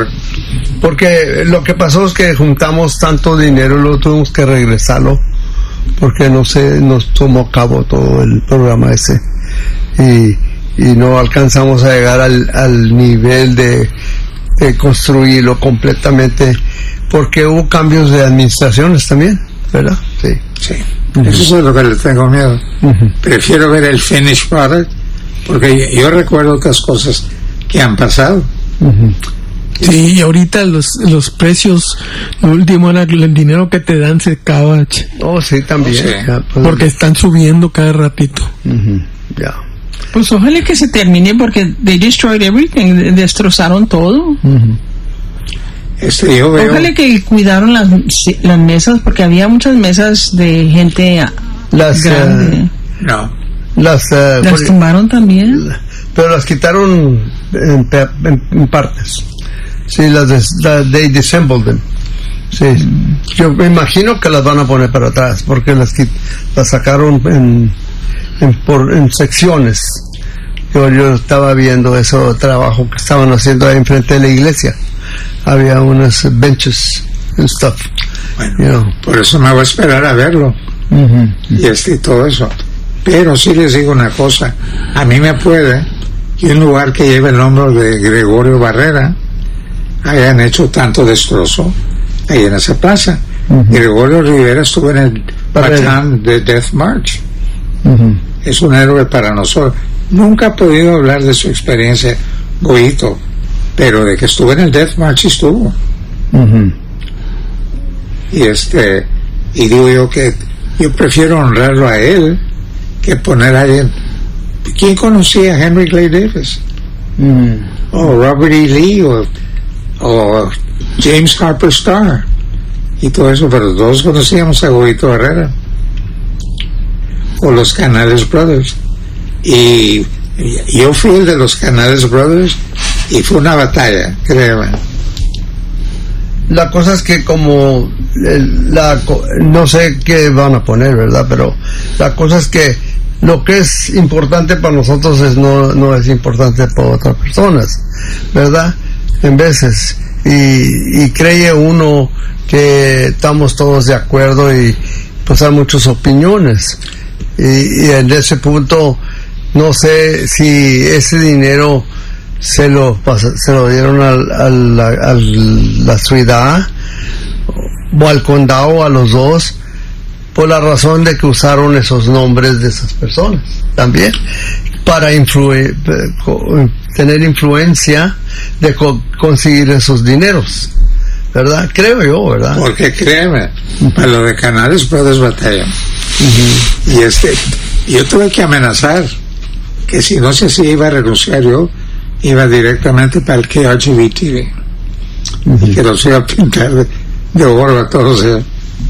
Porque lo que pasó es que juntamos tanto dinero y luego tuvimos que regresarlo porque no se nos tomó a cabo todo el programa ese, y, y no alcanzamos a llegar al, al nivel de, de construirlo completamente, porque hubo cambios de administraciones también, ¿verdad? Sí. Sí. Eso es lo que le tengo miedo. Ujú. Prefiero ver el finished product, porque yo, yo recuerdo otras cosas que han pasado. Ujú. Sí, y ahorita los, los precios, lo último era el dinero que te dan se acaba, ch, Oh, sí, también. Sí. Ya, pues, porque están subiendo cada ratito. ujú, ya. Pues ojalá que se termine porque they destroyed everything, destrozaron todo. Ujú. Este, yo veo. Ojalá que cuidaron las, las mesas porque había muchas mesas de gente Las, grande. eh, No. las, eh, ¿Las por- tumbaron también? pero las quitaron en, pe- en- en partes. Sí, las des, la- they disassembled them. Sí, yo me imagino que las van a poner para atrás porque las quit- las sacaron en en, por, en secciones. Yo, yo estaba viendo ese trabajo que estaban haciendo ahí enfrente de la iglesia. Había unas benches and stuff. Bueno, You know. por eso me voy a esperar a verlo. Ujú. Y este y todo eso. Pero sí les digo una cosa. A mí me puede que un lugar que lleve el nombre de Gregorio Barrera hayan hecho tanto destrozo ahí en esa plaza. Ujú. Gregorio Rivera estuvo en el Barrera. Batán de Death March. Ujú. Es un héroe para nosotros. Nunca he podido hablar de su experiencia, Goito, pero de que estuvo en el Death March estuvo. Ujú. Y este, y digo yo que yo prefiero honrarlo a él que poner a alguien. ¿Quién conocía a Henry Clay Davis? Ujú. O Robert E. Lee, o, o James Harper Starr, y todo eso, pero todos conocíamos a Goito Herrera, o los Canales Brothers. Y yo fui el de los Canales Brothers, y fue una batalla, créeme. La cosa es que como el- la co- no sé qué van a poner, ¿verdad? Pero la cosa es que lo que es importante para nosotros es no, no es importante para otras personas, ¿verdad? En veces. Y, y cree uno que estamos todos de acuerdo y pues hay muchas opiniones. Y, y en ese punto no sé si ese dinero se lo pas- se lo dieron al, al, a la ciudad o al condado, a los dos, por la razón de que usaron esos nombres de esas personas también para influe- tener influencia de co- conseguir esos dineros, ¿verdad? Creo yo, ¿verdad? Porque créeme, para lo de Canales puedes batallar. Uh-huh. Y este, yo tuve que amenazar que si no se hacía iba a renunciar yo, iba directamente para el K R G B T V. Uh-huh. Y que los iba a pintar de, de oro a todos ellos.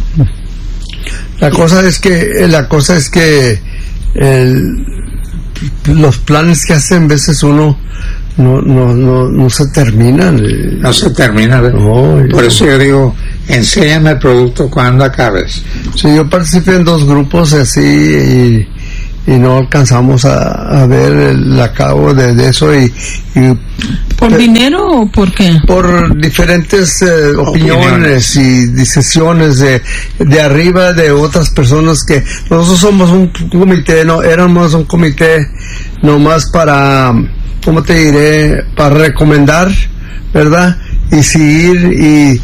La cosa es que, la cosa es que el, los planes que hacen veces uno no no no no se terminan. No se terminan. No, por eso yo digo, enséñame el producto cuando acabes. Sí, yo participé en dos grupos así y, y no alcanzamos a, a ver el acabo de, de eso y, y ¿por pe- dinero o por qué? Por diferentes eh, opiniones, opiniones y decisiones de, de arriba de otras personas que nosotros somos un comité, no éramos un comité nomás para, ¿cómo te diré? Para recomendar, ¿verdad? Y seguir y,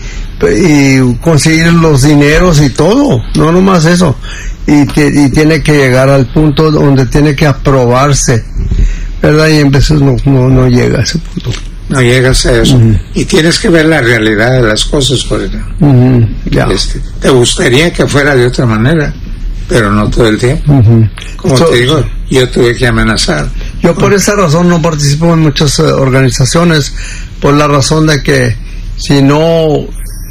y conseguir los dineros y todo, no nomás eso. Y, y tiene que llegar al punto donde tiene que aprobarse, ¿verdad? Y en veces no, no, no llega a ese punto. No llegas a eso. Uh-huh. Y tienes que ver la realidad de las cosas, Corina. Uh-huh. Yeah. Este, te gustaría que fuera de otra manera, pero no todo el tiempo. Uh-huh. Como so, te digo, yo tuve que amenazar. Yo por uh-huh. esa razón no participo en muchas uh, organizaciones, por la razón de que si no,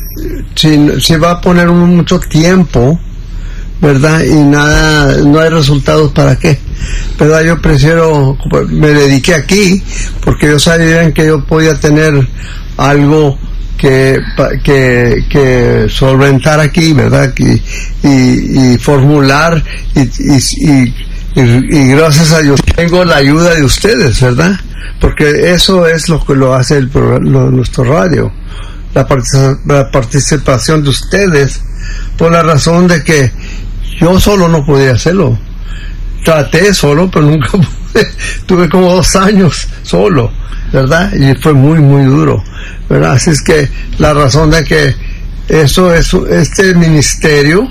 si, si va a poner un, mucho tiempo, ¿verdad? Y nada, no hay resultados, ¿para qué? ¿Verdad? Yo prefiero, me dediqué aquí porque yo sabía que yo podía tener algo que que, que solventar aquí, ¿verdad? Y, y, y formular y, y, y, y gracias a Dios tengo la ayuda de ustedes, ¿verdad? Porque eso es lo que lo hace el, lo, nuestro radio, la, particip- la participación de ustedes, por la razón de que yo solo no podía hacerlo. Traté solo, pero nunca pude. Tuve como dos años solo, ¿verdad? Y fue muy, muy duro, ¿verdad? Así es que la razón de que eso es, este ministerio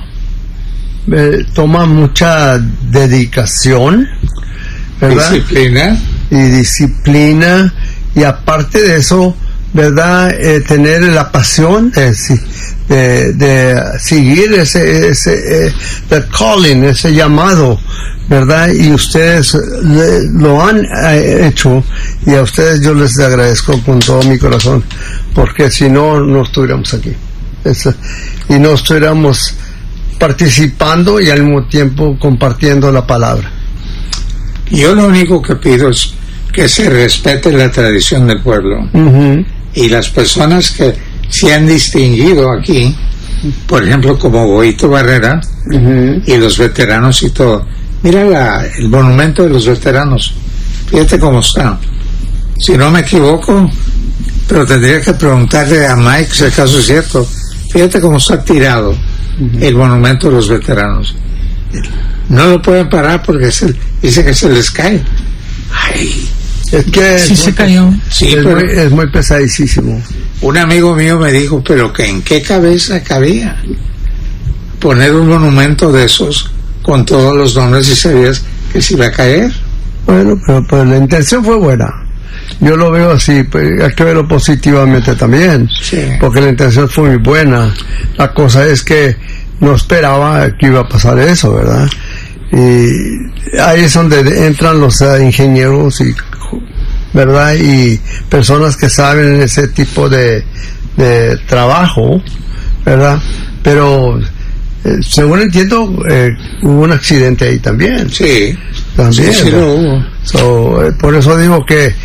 eh, toma mucha dedicación, ¿verdad? Disciplina. Y disciplina, y aparte de eso, ¿verdad? Eh, tener la pasión de, de, de seguir ese, ese eh, the calling, ese llamado, ¿verdad? Y ustedes le, lo han eh, hecho, y a ustedes yo les agradezco con todo mi corazón, porque si no, no estuviéramos aquí. Es, y no estuviéramos participando y al mismo tiempo compartiendo la palabra. Yo lo único que pido es que se respete la tradición del pueblo. Uh-huh. Y las personas que se han distinguido aquí, por ejemplo como Boito Barrera, uh-huh, y los veteranos y todo, mira la, el monumento de los veteranos, fíjate cómo está. Si no me equivoco, pero tendría que preguntarle a Mike si acaso es cierto, fíjate cómo está tirado, uh-huh, el monumento de los veteranos. No lo pueden parar porque se, dice que se les cae. Ay, es que sí, se cayó. Sí, es, pero muy, es muy pesadísimo. Un amigo mío me dijo, pero que en qué cabeza cabía poner un monumento de esos con todos los nombres y sabías que se iba a caer. Bueno, pero, pero la intención fue buena. Yo lo veo así, pues, hay que verlo positivamente también, sí, porque la intención fue muy buena. La cosa es que no esperaba que iba a pasar eso, ¿verdad? Y ahí es donde entran los uh, ingenieros y, ¿verdad? Y personas que saben ese tipo de, de trabajo, ¿verdad? Pero eh, según entiendo eh, hubo un accidente ahí también. Sí, también. Sí, sí lo hubo. So, eh, por eso digo que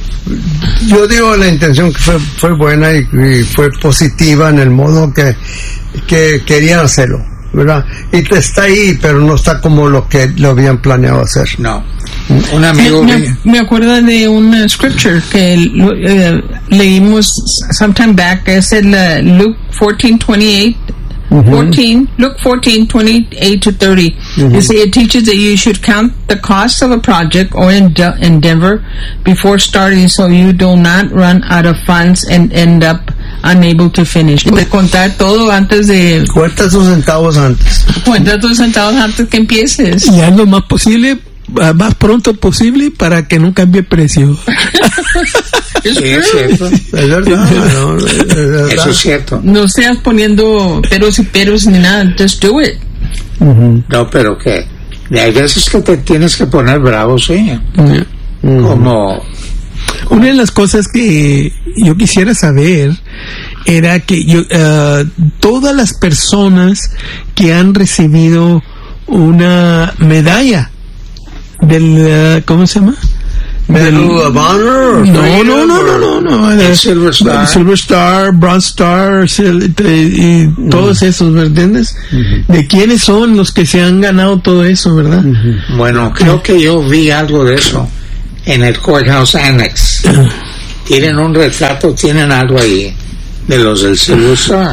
yo digo la intención que fue fue buena y, y fue positiva en el modo que que querían hacerlo, ¿verdad? Y está ahí, pero no está como lo que lo habían planeado hacer. No. Un amigo me, me, me acuerdo de una scripture que uh, leímos sometime back, es el uh, Luke fourteen twenty-eight, fourteen, look fourteen, twenty-eight to thirty. Mm-hmm. You see, it teaches that you should count the cost of a project or ende- endeavor before starting so you do not run out of funds and end up unable to finish. De contar todo antes de... Cuenta tus centavos antes. Cuenta tus centavos antes que empieces. Y haz lo más posible, uh, más pronto posible, para que no cambie precio. Sí, es cierto. Es verdad, ¿no? Es verdad. Eso es cierto. No seas poniendo peros y peros ni nada. Just do it. Ujú. No, pero que hay veces que te tienes que poner bravo, sí. Ujú. Como Una de las cosas que yo quisiera saber era que yo, uh, todas las personas que han recibido una medalla del, uh, ¿cómo se llama? Medal of Honor. No, no, no, no, no, no. El El Silver Star. Silver Star, Bronze Star, sil- y todos esos, ¿me entiendes? ¿De quiénes son los que se han ganado todo eso, verdad? Bueno, creo que yo vi algo de eso en el Courthouse Annex. Tienen un retrato, tienen algo ahí de los del Silver Star.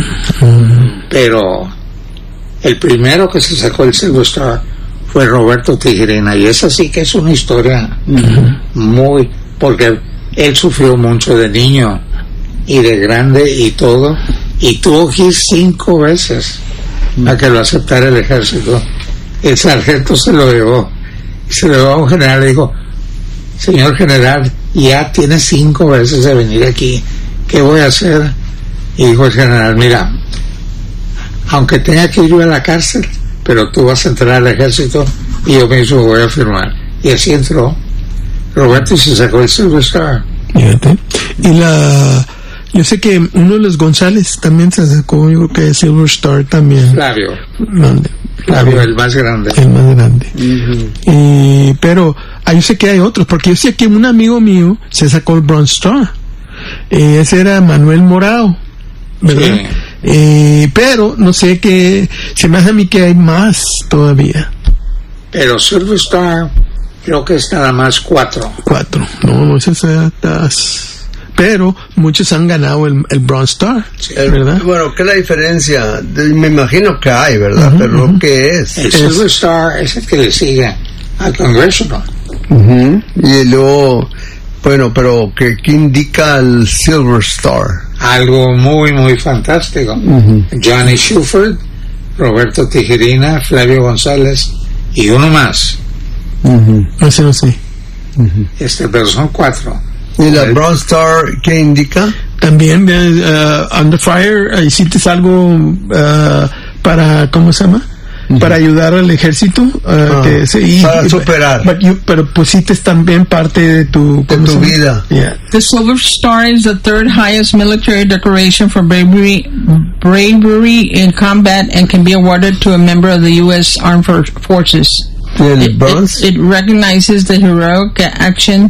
Pero el primero que se sacó el Silver Star fue Roberto Tijerina, y esa sí que es una historia muy... porque él sufrió mucho de niño y de grande y todo, y tuvo que ir cinco veces a que lo aceptara el ejército. El sargento se lo llevó, se lo llevó a un general y dijo: señor general, ya tiene cinco veces de venir aquí, ¿qué voy a hacer? Y dijo el general: mira, aunque tenga que ir yo a la cárcel, pero tú vas a entrar al ejército y yo mismo voy a firmar. Y así entró Roberto y se sacó el Silver Star. Fíjate. Y la... Yo sé que uno de los González también se sacó, yo creo que Silver Star también. Flavio, Mande. Flavio, el más grande. El más grande. Y, pero ah, yo sé que hay otros, porque yo sé que un amigo mío se sacó el Bronze Star. Eh, ese era Manuel Morao, ¿verdad? Sí. Eh, pero no sé, que se me hace a mí que hay más todavía. Pero Silver Star creo que es nada más cuatro. Cuatro. No, no sé si estas... Pero muchos han ganado el, el Bronze Star, El- ¿verdad? Bueno, ¿qué es la diferencia? De- me imagino que hay, ¿verdad? Ujú, Pero ujú. ¿qué es? El Silver Star es el que le sigue al Congressional. Ujú. Y luego, bueno, pero ¿qué, qué indica el Silver Star? Algo muy, muy fantástico. Johnny Shuford, Roberto Tijerina, Flavio González y uno más. No sé, no sé. Este, pero son cuatro. ¿Y la El- Bronze Star qué indica? También uh, Under Fire, uh, hiciste algo uh, para, ¿cómo se llama? Para ayudar al ejército. Uh, Ah, que se- y- para y- superar. but you- pero pusiste también parte de tu, De ¿cómo tu se llama? vida. Yeah. The Silver Star is the third highest military decoration for bravery, bravery in combat and can be awarded to a member of the U S Armed For- Forces. ¿Y el It, Bronze? it, it recognizes the heroic action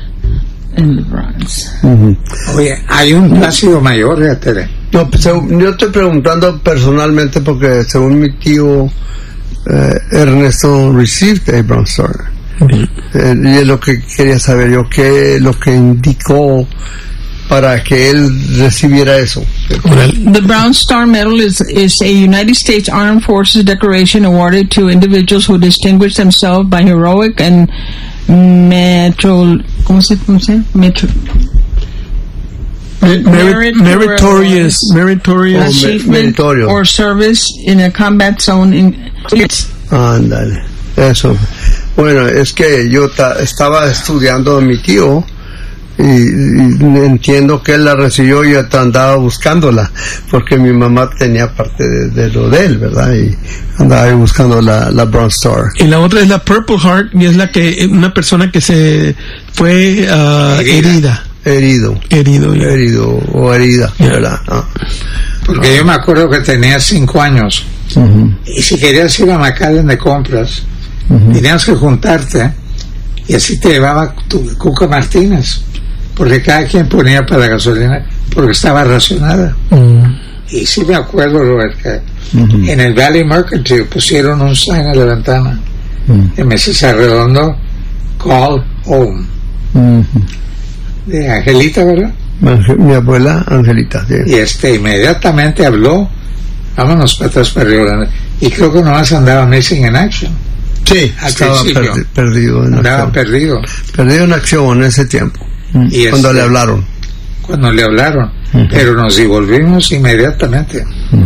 in the bronze. Oye, hay un Plácido Mayor, fíjate de- No, pues, según- yo estoy preguntando personalmente porque según mi tío eh, Ernesto received a Bronze Star. Eh, y es lo que quería saber yo, qué es lo que indicó para que él recibiera eso. Órale. The Bronze Star Medal is, is a United States Armed Forces decoration awarded to individuals who distinguish themselves by heroic and metro, ¿cómo se, cómo se? Metro, Merit- Meritorious. meritorious, meritorious. Oh, me- achievement meritorio. or service in a combat zone in, Ándale, eso. Bueno, es que yo ta- estaba estudiando a mi tío y, y entiendo que él la recibió y yo andaba buscándola porque mi mamá tenía parte de, de lo de él, ¿verdad? Y andaba ahí buscando la, la Bronze Star. Y la otra es la Purple Heart, y es la que una persona que se fue uh, herida. Herido, Herido. ya. herido o herida, Ya. ¿verdad? Ah. Porque yo me acuerdo que tenía cinco años. Ujú. Y si querías ir a McAllen de compras, tenías que juntarte y así te llevaba tu Cuca Martínez, porque cada quien ponía para la gasolina porque estaba racionada. Mm. Y sí me acuerdo, Robert, que en el Valley Mercantile pusieron un sign en la ventana de meses Arredondo, call home, Ujú. de Angelita, ¿verdad? Ange- Mi abuela Angelita, sí. Y este inmediatamente habló vámonos para atrás para Río Grande. Y creo que nomás andaba Missing in Action. Sí, Al estaba principio. perdi- perdido en Andaba acción. perdido. Perdido en acción en ese tiempo. Y Cuando este, le hablaron. Cuando le hablaron. Pero nos devolvimos inmediatamente.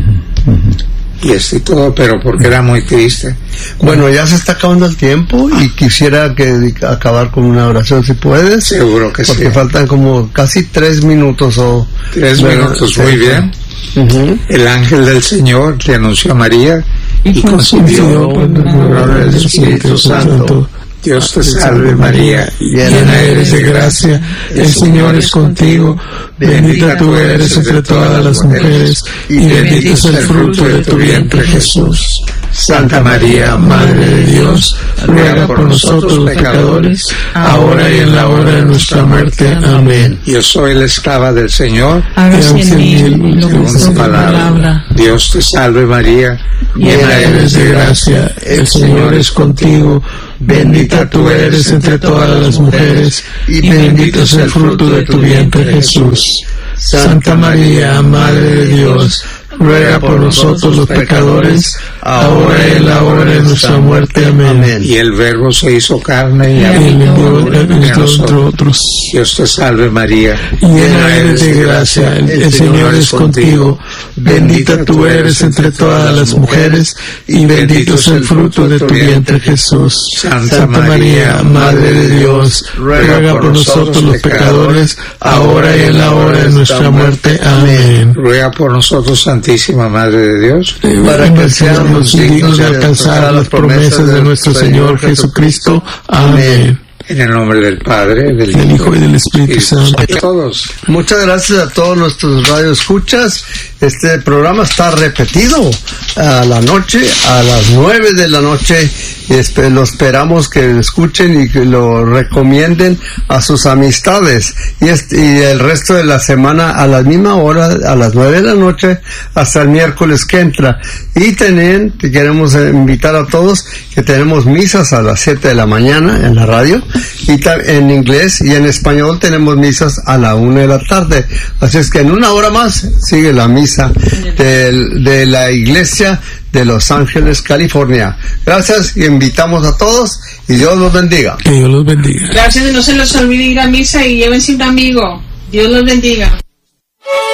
Y este todo, pero porque era muy triste. Bueno, ya se está acabando el tiempo y quisiera que acabar con una oración si puedes. Seguro que Porque sí. faltan como casi tres minutos o... Tres bueno, minutos, sí. muy bien. Ujú. El ángel del Señor le anunció a María y Concibió concibió por la gloria del Espíritu Santo. Dios te salve María, Llena eres de gracia, el Señor es contigo, bendita tú eres entre todas las mujeres, y bendito es el fruto de tu vientre Jesús. Santa María, Madre de Dios, ruega por nosotros los pecadores, ahora y en la hora de nuestra muerte. Amén. Yo soy la esclava del Señor, Hágase en mí lo que según es su tu palabra. palabra. Dios te salve María, Llena eres de gracia, el Señor es contigo, bendita tú eres entre todas las mujeres, y bendito es el fruto de tu vientre Jesús. Santa María, Madre de Dios, ruega por nosotros los pecadores, ahora y en la hora de nuestra muerte. Amén. y el Verbo se hizo carne y Y habitó el entre entre nosotros. otros. Dios te salve María, Llena eres de gracia, el, el Señor es contigo, bendita tú eres entre todas las mujeres, y bendito es el fruto de tu vientre Jesús. Santa María, Madre de Dios, ruega por nosotros los pecadores, ahora y en la hora de nuestra muerte. Amén. ruega por nosotros, Santísima Madre de Dios, Para que seamos dignos de alcanzar las promesas de nuestro Señor Jesucristo. Amén. en el nombre del Padre, del Del Hijo y del Espíritu Santo. A todos. Muchas gracias a todos nuestros radioescuchas. Este programa está repetido a la noche, a las nueve de la noche. Y espe- lo esperamos que escuchen y que lo recomienden a sus amistades. Y, este, y el resto de la semana a la misma hora, a las nueve de la noche, hasta el miércoles que entra. Y también te queremos invitar a todos que tenemos misas a las siete de la mañana en la radio. Y ta- en inglés y en español tenemos misas a la una de la tarde. Así es que en una hora más sigue la misa del- de la iglesia de Los Ángeles, California. Gracias y invitamos a todos y Dios los bendiga. Que Dios los bendiga. Gracias y no se les olvide ir a misa y llévense un amigo. Dios los bendiga.